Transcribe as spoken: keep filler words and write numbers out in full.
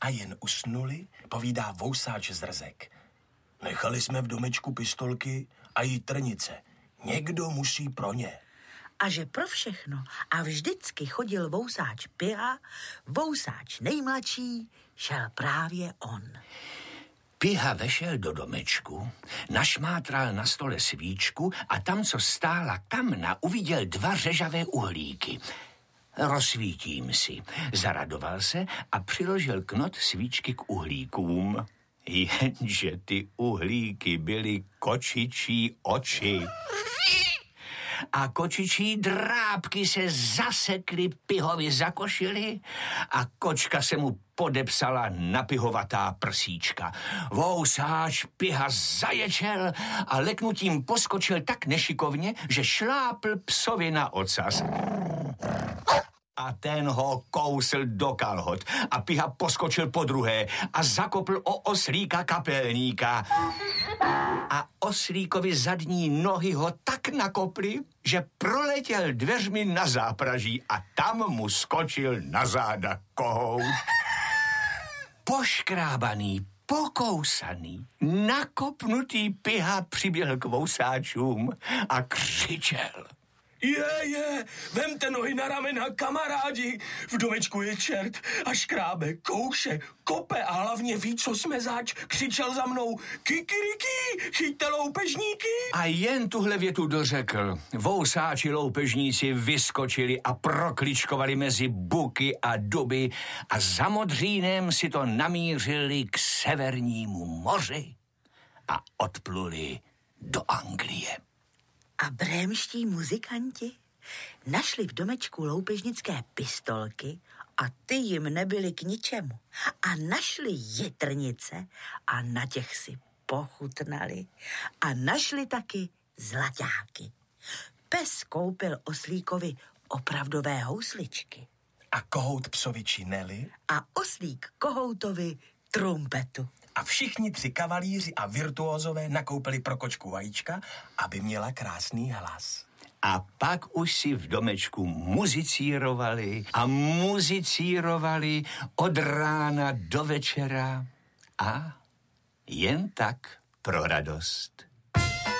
a jen usnuli, povídá vousáč Zrzek. Nechali jsme v domečku pistolky a jí trnice. Někdo musí pro ně. A že pro všechno a vždycky chodil vousáč Piha, vousáč nejmladší, šel právě on. Piha vešel do domečku, našmátral na stole svíčku a tam, co stála kamna, uviděl dva řežavé uhlíky. Rozsvítím si, zaradoval se a přiložil knot svíčky k uhlíkům. Jenže ty uhlíky byly kočičí oči. A kočičí drápky se zasekly Pihovi za košili a kočka se mu podepsala na pihovatá prsíčka. Vousáč Piha zaječel a leknutím poskočil tak nešikovně, že šlápl psovi na ocas. A ten ho kousl do kalhot a Piha poskočil po druhé a zakopl o oslíka kapelníka. A oslíkovi zadní nohy ho tak nakoply, že proletěl dveřmi na zápraží a tam mu skočil na záda kohout. Poškrábaný, pokousaný, nakopnutý Piha přiběhl k vousáčům a křičel. Je, je, vemte nohy na ramena, kamarádi. V domečku je čert a škrábe, kouše, kope a hlavně ví, co jsme zač. Křičel za mnou, kikiriki, chyťte loupežníky. A jen tuhle větu dořekl. Vousáči loupežníci vyskočili a prokličkovali mezi buky a duby a za Modřínem si to namířili k Severnímu moři a odpluli do Anglie. A brémští muzikanti našli v domečku loupežnické pistolky a ty jim nebyly k ničemu. A našli jitrnice a na těch si pochutnali. A našli taky zlaťáky. Pes koupil oslíkovi opravdové housličky. A kohout psovi čineli. A oslík kohoutovi trumpetu. A všichni tři kavalíři a virtuózové nakoupili pro kočku vajíčka, aby měla krásný hlas. A pak už si v domečku muzicírovali a muzicírovali od rána do večera a jen tak pro radost.